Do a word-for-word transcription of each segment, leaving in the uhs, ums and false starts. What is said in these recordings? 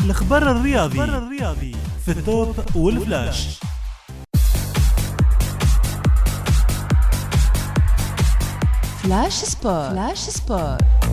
الخبر الرياضي في التوب والفلاش. فلاش سبور. فلاش سبور.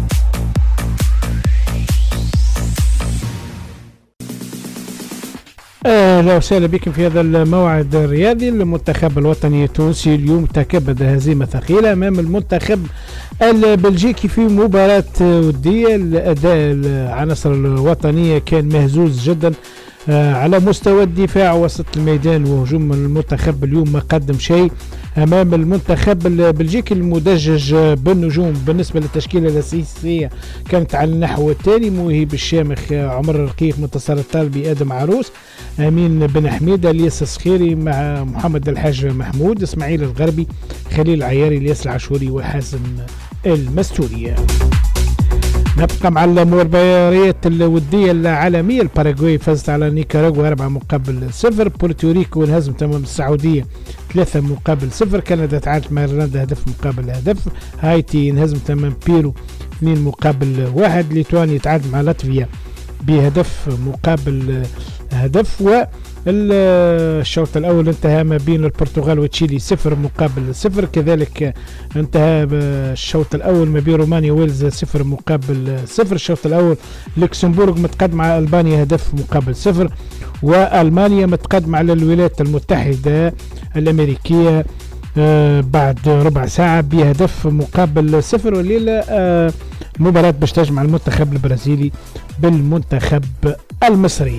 اهلا وسهلا بكم في هذا الموعد الرياضي. المنتخب الوطني التونسي اليوم تكبد هزيمه ثقيله امام المنتخب البلجيكي في مباراه وديه. الاداء العناصر الوطنيه كان مهزوز جدا على مستوى الدفاع وسط الميدان وهجوم المنتخب. اليوم ما قدم شيء امام المنتخب البلجيكي المدجج بالنجوم. بالنسبه للتشكيله الاساسيه كانت على النحو التالي: موهب الشامخ، عمر الرقيق، منتصر الطالبي، ادم عروس، امين بن حميده، الياس الصخيري مع محمد الحاج محمود، اسماعيل الغربي، خليل العياري، الياس العاشوري، وحازم المستوري. نبقى مع المباريات الودية العالمية. الباراغواي فازت على نيكاراغوا أربعة مقابل صفر. بورتوريكو انهزمت أمام السعودية ثلاثة مقابل صفر. كندا تعادلت مع إيرلندا هدف مقابل هدف. هايتي انهزمت أمام بيرو اثنين مقابل واحد. ليتوانيا تعادل مع لاتفيا بهدف مقابل هدف. والشوط الأول انتهى ما بين البرتغال وتشيلي صفر مقابل صفر. كذلك انتهى الشوط الأول ما بين رومانيا وويلز صفر مقابل صفر. الشوط الأول لوكسمبورغ متقدم على ألبانيا هدف مقابل صفر. وألمانيا متقدم على الولايات المتحدة الأمريكية بعد ربع ساعة بهدف مقابل صفر. والليلة مباراة باش تجمع المنتخب البرازيلي بالمنتخب المصري.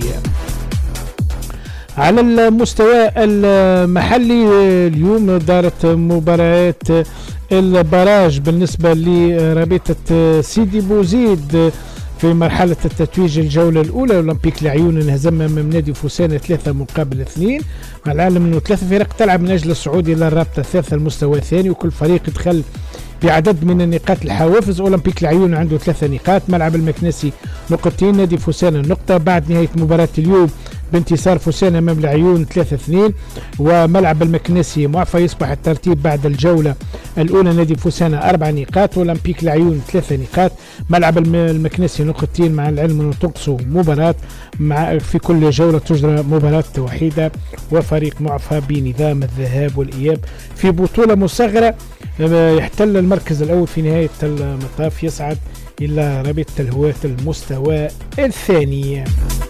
على المستوى المحلي اليوم دارت مباريات البراج بالنسبة لرابطة سيدي بوزيد في مرحلة التتويج الجولة الأولى. أولمبيك العيون انهزم أمام نادي فوسانة ثلاثة مقابل اثنين. مع العلم أنه ثلاثة فرق تلعب من أجل الصعود إلى الرابطة الثالثة المستوى الثاني، وكل فريق يدخل بعدد من النقاط الحوافز. أولمبيك العيون عنده ثلاثة نقاط، ملعب المكنسي نقطتين، نادي فوسانة نقطة. بعد نهاية مباراة اليوم بانتصار فوسانة أمام العيون ثلاثة اثنين وملعب المكنسي معفى، يصبح الترتيب بعد الجولة الأولى نادي فوسانة أربع نقاط، أولمبيك العيون ثلاثة نقاط، ملعب المكنسي نقطتين. مع العلم أنه تنقصوا مباراة، مع في كل جولة تجرى مباراة وحيدة، وفريق معفى بنظام الذهاب والإياب في بطولة مصغرة يحتل المركز الأول في نهاية المطاف يصعد إلى رابطة الهواة المستوى الثاني.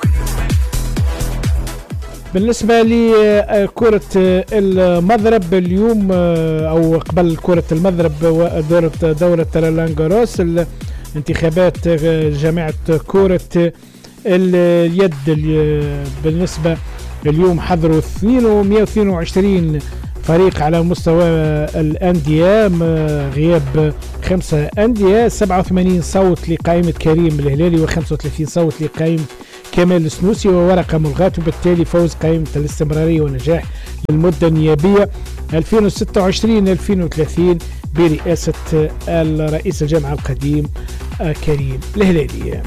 بالنسبة لكرة المضرب اليوم أو قبل كرة المضرب ودورة دورة رولان جاروس، الانتخابات جامعة كرة اليد بالنسبة اليوم حضروا مئة واثنين وعشرين فريق على مستوى الأندية، غياب خمسة أندية، سبعة وثمانين صوت لقائمة كريم الهلالي وخمسة وثلاثين صوت لقائمة كمال السنوسي وورقة ملغاة، وبالتالي فوز قائمة الاستمرارية والنجاح للمدة النيابية ألفين وستة وعشرين ألفين وثلاثين برئاسة الرئيس الجامعة القديم كريم الهلالي.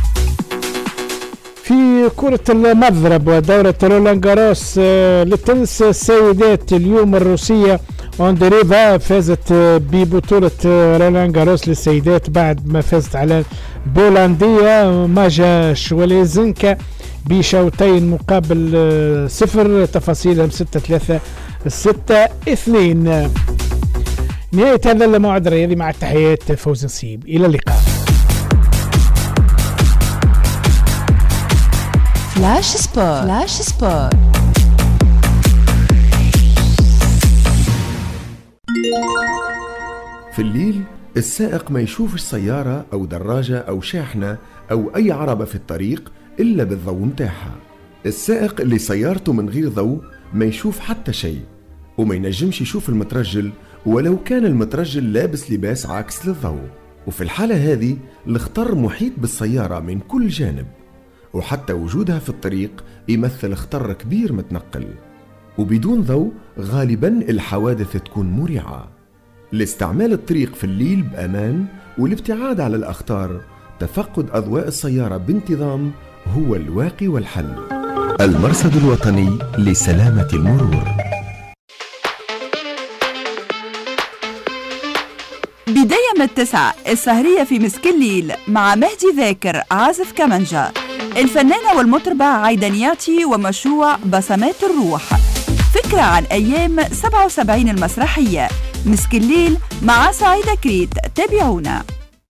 في كرة المضرب ودورة رولان جاروس للتنس السيدات اليوم الروسية أندريفا فازت ببطولة رولان جاروس للسيدات بعد ما فازت على بولندية ماجا شواليزنكا بشوطين مقابل صفر. تفاصيلهم ستة ثلاثة ستة اثنين. نهاية هذا الموعد الرياضي مع التحيات فوز نصيب، إلى اللقاء. فلاش سبور. فلاش سبور. في الليل السائق ما يشوفش سيارة أو دراجة أو شاحنة أو أي عربة في الطريق إلا بالضوء متاعها. السائق اللي سيارته من غير ضوء ما يشوف حتى شيء، وما ينجمش يشوف المترجل ولو كان المترجل لابس لباس عاكس للضوء. وفي الحالة هذه الخطر محيط بالسيارة من كل جانب، وحتى وجودها في الطريق يمثل خطر كبير متنقل. وبدون ضوء غالبا الحوادث تكون مريعة. لاستعمال الطريق في الليل بأمان والابتعاد على الأخطار، تفقد أضواء السيارة بانتظام هو الواقي والحل. المرصد الوطني لسلامة المرور. بداية من التسعة السهرية في مسك الليل مع مهدي ذاكر عازف كمانجا. الفنانة والمطربة عيدانياتي ومشروع بصمات الروح. فكرة عن أيام سبعة وسبعين المسرحية. مسك الليل مع سعيدة كريت. تابعونا.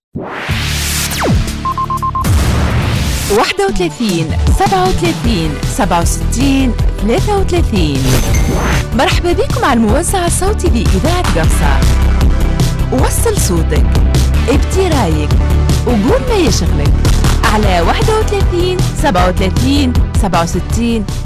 واحد وثلاثين سبعة وثلاثين سبعة وستين ثلاثة وثلاثين. مرحبا بكم على الموزع الصوتي لإذاعة قفصة. وصل صوتك، ابدي رايك، وقول ما يشغلك على واحد وثلاثين سبعة وثلاثين سبعة وستين